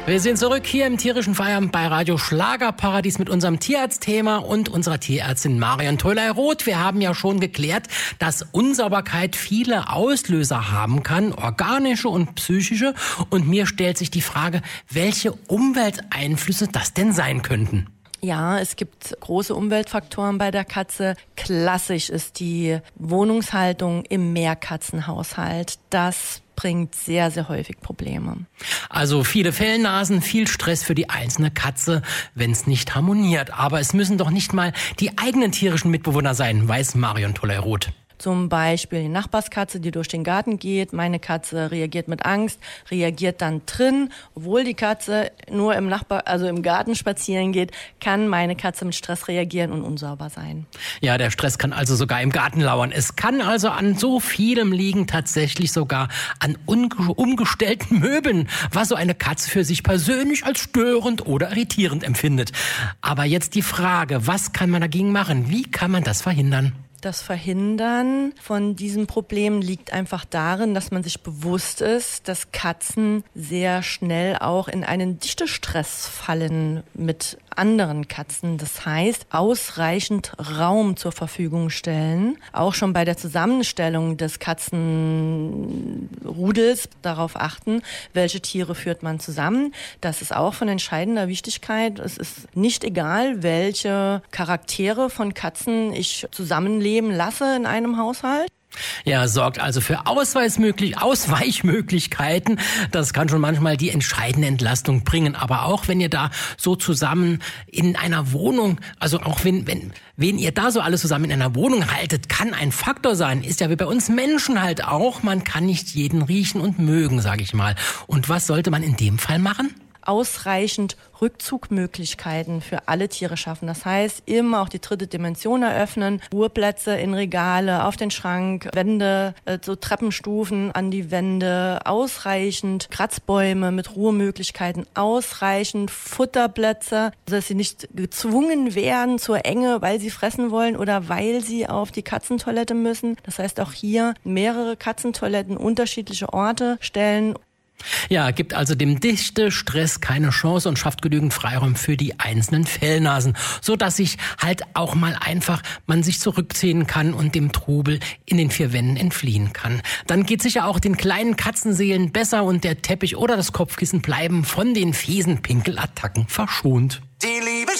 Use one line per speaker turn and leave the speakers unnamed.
Wir sind zurück hier im tierischen Feierabend bei Radio Schlagerparadies mit unserem Tierarztthema und unserer Tierärztin Marion Toley-Roth. Wir haben ja schon geklärt, dass Unsauberkeit viele Auslöser haben kann, organische und psychische. Und mir stellt sich die Frage, welche Umwelteinflüsse das denn sein könnten.
Ja, es gibt große Umweltfaktoren bei der Katze. Klassisch ist die Wohnungshaltung im Mehrkatzenhaushalt. Das bringt sehr, sehr häufig Probleme.
Also viele Fellnasen, viel Stress für die einzelne Katze, wenn es nicht harmoniert. Aber es müssen doch nicht mal die eigenen tierischen Mitbewohner sein, weiß Marion Toley-Roth.
Zum Beispiel die Nachbarskatze, die durch den Garten geht. Meine Katze reagiert mit Angst, reagiert dann drin. Obwohl die Katze nur im Garten spazieren geht, kann meine Katze mit Stress reagieren und unsauber sein.
Ja, der Stress kann also sogar im Garten lauern. Es kann also an so vielem liegen, tatsächlich sogar an umgestellten Möbeln, was so eine Katze für sich persönlich als störend oder irritierend empfindet. Aber jetzt die Frage, was kann man dagegen machen? Wie kann man das verhindern?
Das Verhindern von diesem Problem liegt einfach darin, dass man sich bewusst ist, dass Katzen sehr schnell auch in einen Dichtestress fallen mit anderen Katzen. Das heißt, ausreichend Raum zur Verfügung stellen. Auch schon bei der Zusammenstellung des Katzenrudels darauf achten, welche Tiere führt man zusammen. Das ist auch von entscheidender Wichtigkeit. Es ist nicht egal, welche Charaktere von Katzen ich zusammenleben lasse in einem Haushalt.
Ja, sorgt also für Ausweichmöglichkeiten. Das kann schon manchmal die entscheidende Entlastung bringen. Aber auch wenn ihr da so zusammen in einer Wohnung, also auch wenn ihr da so alles zusammen in einer Wohnung haltet, kann ein Faktor sein. Ist ja wie bei uns Menschen halt auch. Man kann nicht jeden riechen und mögen, sage ich mal. Und was sollte man in dem Fall machen?
Ausreichend Rückzugmöglichkeiten für alle Tiere schaffen. Das heißt, immer auch die dritte Dimension eröffnen, Ruheplätze in Regale, auf den Schrank, Wände, so Treppenstufen an die Wände, ausreichend Kratzbäume mit Ruhemöglichkeiten, ausreichend Futterplätze, dass sie nicht gezwungen werden zur Enge, weil sie fressen wollen oder weil sie auf die Katzentoilette müssen. Das heißt, auch hier mehrere Katzentoiletten, unterschiedliche Orte stellen.
Ja, gibt also dem Dichtestress keine Chance und schafft genügend Freiraum für die einzelnen Fellnasen, so dass sich halt auch mal einfach man sich zurückziehen kann und dem Trubel in den vier Wänden entfliehen kann. Dann geht sicher auch den kleinen Katzenseelen besser und der Teppich oder das Kopfkissen bleiben von den fiesen Pinkelattacken verschont.
Die Liebe